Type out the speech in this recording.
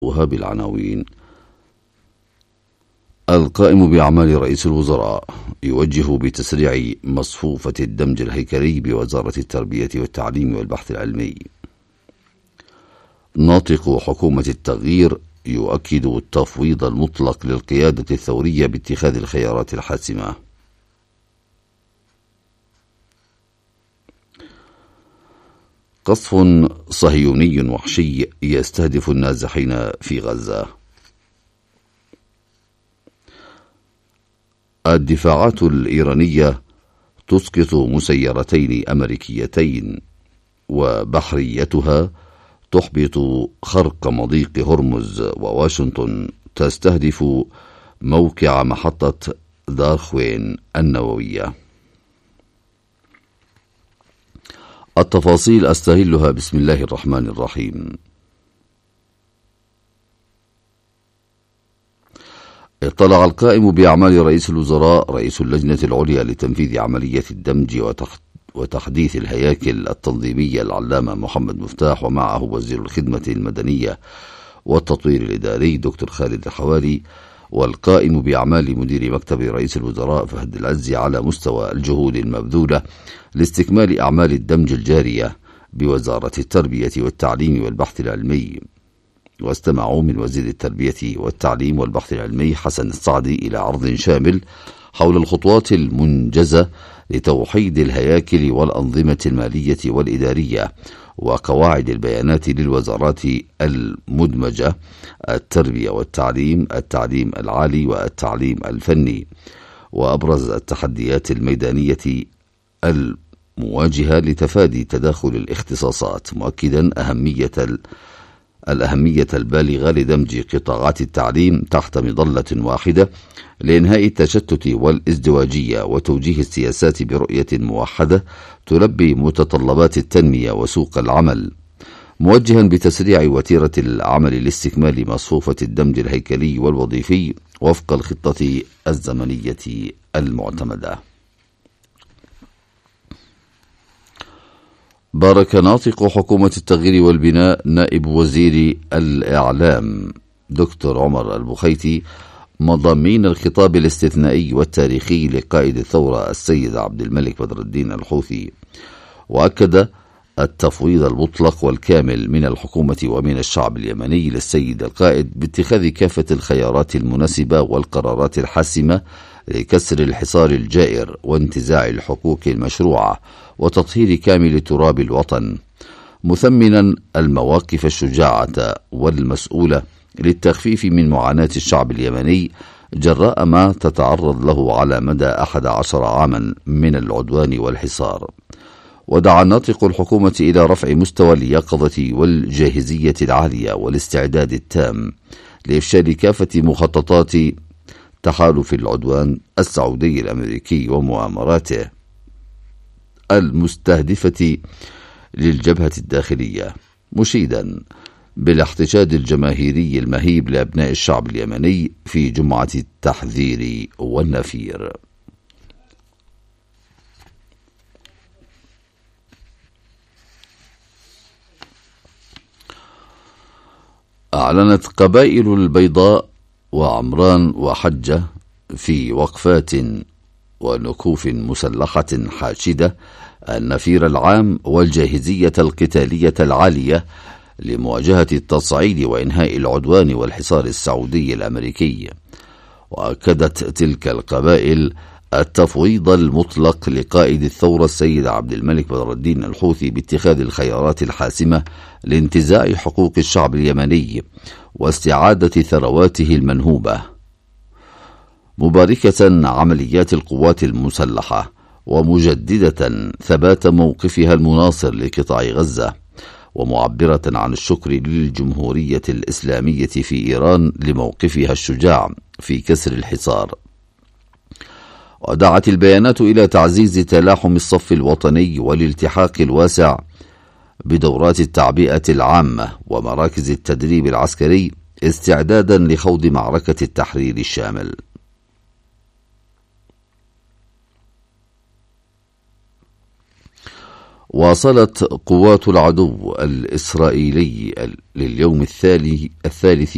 وهاب العناوين. القائم بأعمال رئيس الوزراء يوجه بتسريع مصفوفة الدمج الهيكلي بوزارة التربية والتعليم والبحث العلمي. ناطق حكومة التغيير يؤكد التفويض المطلق للقيادة الثورية باتخاذ الخيارات الحاسمة. قصف صهيوني وحشي يستهدف النازحين في غزة. الدفاعات الإيرانية تسقط مسيرتين أمريكيتين، وبحريتها تحبط خرق مضيق هرمز، وواشنطن تستهدف موقع محطة دارخوين النووية. التفاصيل أستهلها بسم الله الرحمن الرحيم. اطلع القائم بأعمال رئيس الوزراء رئيس اللجنة العليا لتنفيذ عملية الدمج وتحديث الهياكل التنظيمية العلامة محمد مفتاح، ومعه وزير الخدمة المدنية والتطوير الإداري دكتور خالد الحواري، والقائم بأعمال مدير مكتب رئيس الوزراء فهد العزي على مستوى الجهود المبذولة لاستكمال أعمال الدمج الجارية بوزارة التربية والتعليم والبحث العلمي. واستمعوا من وزير التربية والتعليم والبحث العلمي حسن السعدي إلى عرض شامل حول الخطوات المنجزة لتوحيد الهياكل والأنظمة المالية والإدارية وقواعد البيانات للوزارات المدمجة: التربية والتعليم، التعليم العالي والتعليم الفني. وأبرز التحديات الميدانية المواجهة لتفادي تداخل الاختصاصات، مؤكدا الأهمية البالغة لدمج قطاعات التعليم تحت مظلة واحدة لإنهاء التشتت والازدواجية وتوجيه السياسات برؤية موحدة تلبي متطلبات التنمية وسوق العمل، موجها بتسريع وتيرة العمل لاستكمال مصفوفة الدمج الهيكلي والوظيفي وفق الخطة الزمنية المعتمدة. بارك ناطق حكومة التغيير والبناء نائب وزير الإعلام دكتور عمر البخيتي مضامين الخطاب الاستثنائي والتاريخي لقائد الثورة السيد عبد الملك بدر الدين الحوثي، وأكد التفويض المطلق والكامل من الحكومة ومن الشعب اليمني للسيد القائد باتخاذ كافة الخيارات المناسبة والقرارات الحاسمة لكسر الحصار الجائر وانتزاع الحقوق المشروعة وتطهير كامل تراب الوطن، مثمنا المواقف الشجاعة والمسؤولة للتخفيف من معاناة الشعب اليمني جراء ما تتعرض له على مدى 11 عاما من العدوان والحصار. ودعا ناطق الحكومة إلى رفع مستوى اليقظة والجاهزية العالية والاستعداد التام لإفشال كافة مخططات تحالف العدوان السعودي الأمريكي ومؤامراته المستهدفة للجبهة الداخلية، مشيدا بالاحتشاد الجماهيري المهيب لأبناء الشعب اليمني في جمعة التحذير والنفير. أعلنت قبائل البيضاء وعمران وحجة في وقفات ونكوف مسلحة حاشدة النفير العام والجاهزية القتالية العالية لمواجهة التصعيد وإنهاء العدوان والحصار السعودي الأمريكي. وأكدت تلك القبائل التفويض المطلق لقائد الثورة السيد عبد الملك بدر الدين الحوثي باتخاذ الخيارات الحاسمة لانتزاع حقوق الشعب اليمني واستعادة ثرواته المنهوبة، مباركة عمليات القوات المسلحة ومجددة ثبات موقفها المناصر لقطاع غزة، ومعبرة عن الشكر للجمهورية الإسلامية في إيران لموقفها الشجاع في كسر الحصار. ودعت البيانات إلى تعزيز تلاحم الصف الوطني والالتحاق الواسع بدورات التعبئة العامة ومراكز التدريب العسكري استعدادا لخوض معركة التحرير الشامل. واصلت قوات العدو الإسرائيلي لليوم الثالث